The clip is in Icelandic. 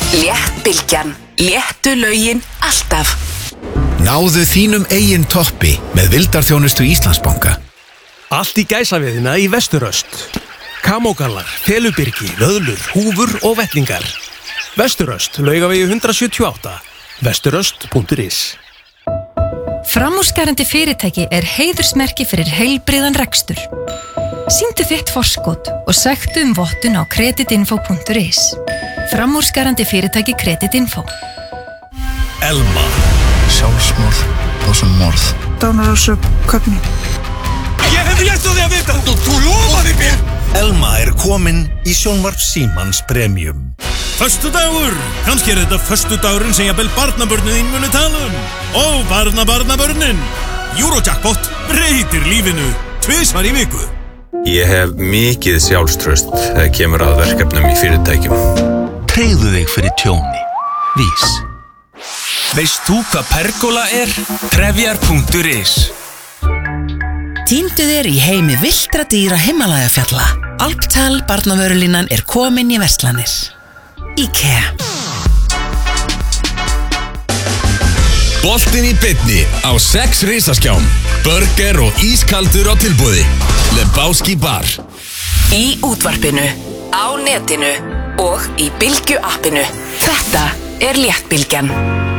Léttbylgjan. Léttu lögin alltaf. Náðu þínum eigin toppi með vildarþjónustu Íslandsbanka. Allt í gæsaviðina í Vesturöst. Kamógallar, felubyrgi, vöðlur, húfur og vettlingar. Vesturöst, Laugavegi 178. Vesturöst.is. Framúrskarandi fyrirtæki heiðursmerki fyrir heilbrigðan rekstur. Sýndu þitt forskot og sæktu vottun á kreditinfo.is. Framúrskarandi fyrirtæki Kreditinfo. Elma. Sjálfsmorð og sem morð. Dánarósök, köpni. Ég hefði rétt á því að vita. Þú lofaði mér. Elma komin í sjónvarp Símans Premium. Föstudagur! Kannski þetta föstudagurinn sem jafnvel barnabörnin þín munu tala Og barnabörnin. Eurojackpot breytir lífinu 2 í viku. Ég hef mikið sjálfstraust þegar kemur að verkefnum í fyrirtækjum. Tryggðu þig fyrir tjóni. Vís. Veist þú hvað pergola Trefjar.is. Týndu þér í heimi villtra dýra Himalajafjalla. Alptal barnavörulínan komin í verslanir. IKEA. Boltinn í beinni á 6 risaskjám. Burger og ískaldur á tilboði. Lebowski bar. Í útvarpinu, á netinu og í Bylgju appinu. Þetta Léttbylgjan.